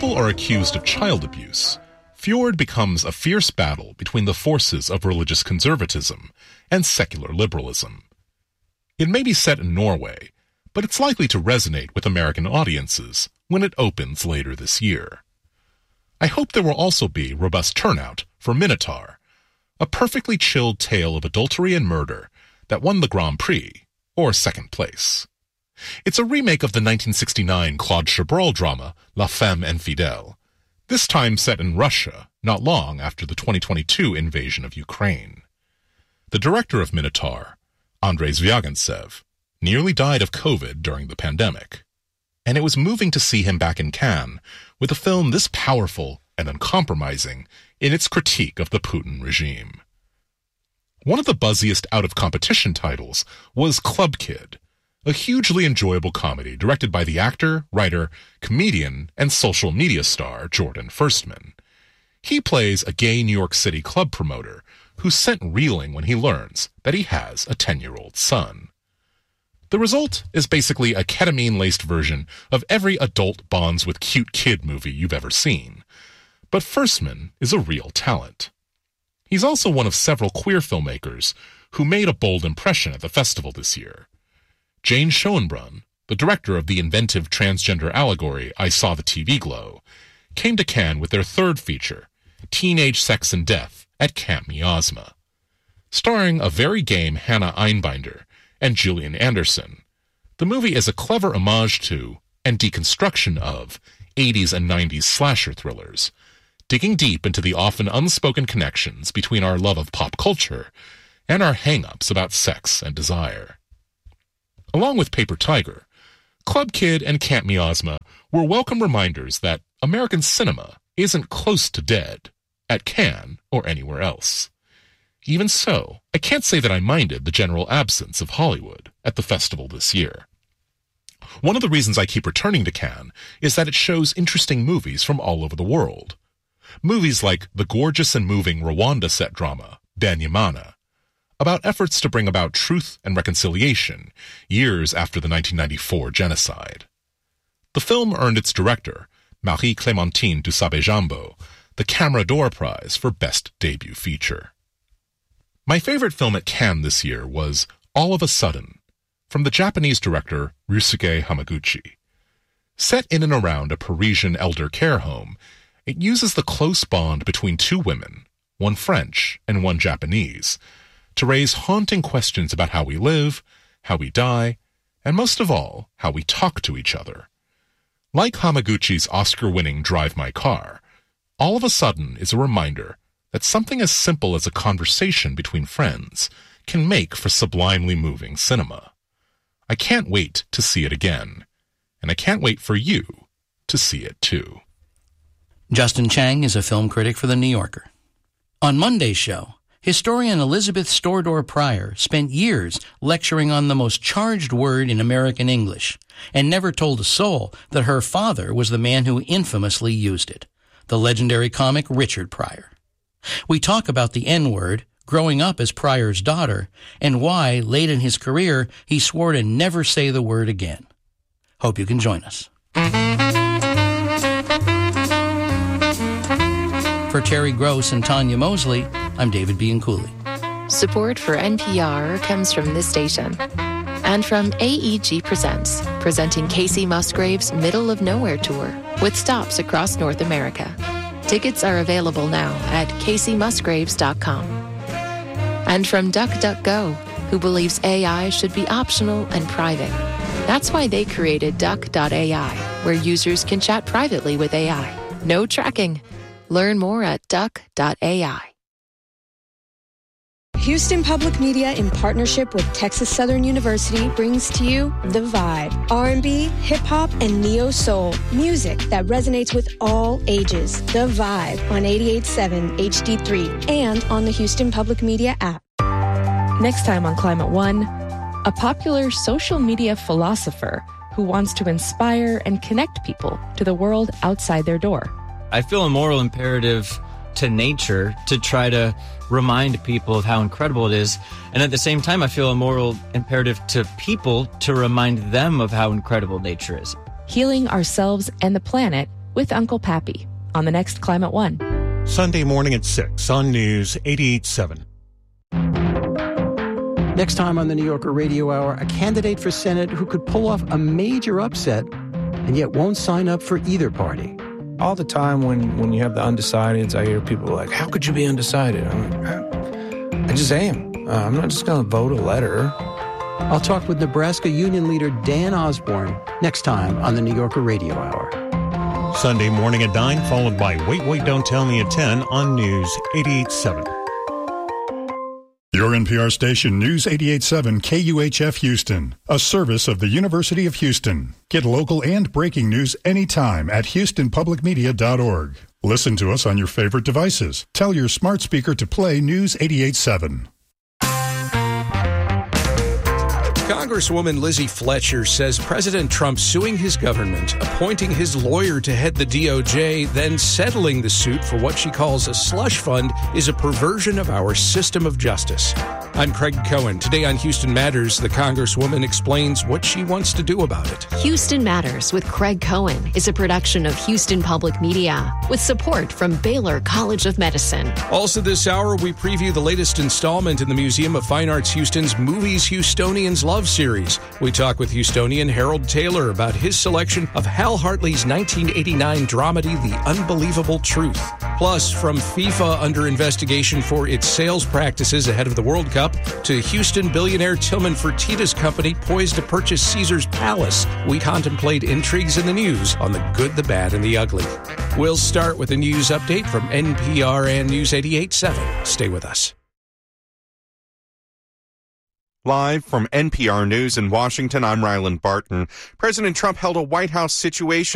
couple are accused of child abuse, Fjord becomes a fierce battle between the forces of religious conservatism and secular liberalism. It may be set in Norway, but it's likely to resonate with American audiences when it opens later this year. I hope there will also be robust turnout for Minotaur, a perfectly chilled tale of adultery and murder that won the Grand Prix, or second place. It's a remake of the 1969 Claude Chabrol drama La Femme Infidèle, this time set in Russia, not long after the 2022 invasion of Ukraine. The director of Minotaur, Andrei Zvyagintsev, nearly died of COVID during the pandemic, and it was moving to see him back in Cannes with a film this powerful and uncompromising in its critique of the Putin regime. One of the buzziest out-of-competition titles was Club Kid, a hugely enjoyable comedy directed by the actor, writer, comedian, and social media star Jordan Firstman. He plays a gay New York City club promoter who's sent reeling when he learns that he has a 10-year-old son. The result is basically a ketamine-laced version of every adult bonds with cute kid movie you've ever seen. But Firstman is a real talent. He's also one of several queer filmmakers who made a bold impression at the festival this year. Jane Schoenbrunn, the director of the inventive transgender allegory I Saw the TV Glow, came to Cannes with their third feature, Teenage Sex and Death, at Camp Miasma. Starring a very game Hannah Einbinder and Gillian Anderson, the movie is a clever homage to and deconstruction of 80s and 90s slasher thrillers, digging deep into the often unspoken connections between our love of pop culture and our hang-ups about sex and desire. Along with Paper Tiger, Club Kid and Camp Miasma were welcome reminders that American cinema isn't close to dead, at Cannes or anywhere else. Even so, I can't say that I minded the general absence of Hollywood at the festival this year. One of the reasons I keep returning to Cannes is that it shows interesting movies from all over the world. Movies like the gorgeous and moving Rwanda set drama, Danyamana, about efforts to bring about truth and reconciliation years after the 1994 genocide. The film earned its director, Marie-Clémentine Dusabe-Jambo, the Camera d'Or Prize for Best Debut Feature. My favorite film at Cannes this year was All of a Sudden, from the Japanese director Ryusuke Hamaguchi. Set in and around a Parisian elder care home, it uses the close bond between two women, one French and one Japanese, to raise haunting questions about how we live, how we die, and most of all, how we talk to each other. Like Hamaguchi's Oscar-winning Drive My Car, All of a Sudden is a reminder that something as simple as a conversation between friends can make for sublimely moving cinema. I can't wait to see it again, and I can't wait for you to see it too. Justin Chang is a film critic for The New Yorker. On Monday's show, historian Elizabeth Stordor Pryor spent years lecturing on the most charged word in American English and never told a soul that her father was the man who infamously used it, the legendary comic Richard Pryor. We talk about the N-word, growing up as Pryor's daughter, and why, late in his career, he swore to never say the word again. Hope you can join us. For Terry Gross and Tanya Mosley, I'm David Bianculli. Support for NPR comes from this station and from AEG Presents, presenting Casey Musgrave's Middle of Nowhere Tour with stops across North America. Tickets are available now at caseymusgraves.com. And from DuckDuckGo, who believes AI should be optional and private. That's why they created Duck.ai, where users can chat privately with AI. No tracking. Learn more at Duck.ai. Houston Public Media, in partnership with Texas Southern University, brings to you The Vibe. R&B, hip-hop, and neo-soul. Music that resonates with all ages. The Vibe on 88.7 HD3 and on the Houston Public Media app. Next time on Climate One, a popular social media philosopher who wants to inspire and connect people to the world outside their door. I feel a moral imperative to nature to try to remind people of how incredible it is. And at the same time, I feel a moral imperative to people to remind them of how incredible nature is. Healing ourselves and the planet with Uncle Pappy on the next Climate One. Sunday morning at 6 on News 88.7. Next time on the New Yorker Radio Hour, a candidate for Senate who could pull off a major upset and yet won't sign up for either party. All the time when you have the undecideds, I hear people like, how could you be undecided? I just am. I'm not just going to vote a letter. I'll talk with Nebraska Union leader Dan Osborne next time on the New Yorker Radio Hour. Sunday morning at 9, followed by Wait, Don't Tell Me at 10 on News 88.7. Your NPR station, News 88.7 KUHF Houston, a service of the University of Houston. Get local and breaking news anytime at houstonpublicmedia.org. Listen to us on your favorite devices. Tell your smart speaker to play News 88.7. Congresswoman Lizzie Fletcher says President Trump suing his government, appointing his lawyer to head the DOJ, then settling the suit for what she calls a slush fund is a perversion of our system of justice. I'm Craig Cohen. Today on Houston Matters, the Congresswoman explains what she wants to do about it. Houston Matters with Craig Cohen is a production of Houston Public Media with support from Baylor College of Medicine. Also this hour, we preview the latest installment in the Museum of Fine Arts Houston's Movies Houstonians Love series. We talk with Houstonian Harold Taylor about his selection of Hal Hartley's 1989 dramedy, The Unbelievable Truth. Plus, from FIFA under investigation for its sales practices ahead of the World Cup to Houston billionaire Tillman Fertitta's company poised to purchase Caesar's Palace, we contemplate intrigues in the news on the good, the bad, and the ugly. We'll start with a news update from NPR and News 88.7. Stay with us. Live from NPR News in Washington, I'm Ryland Barton. President Trump held a White House Situation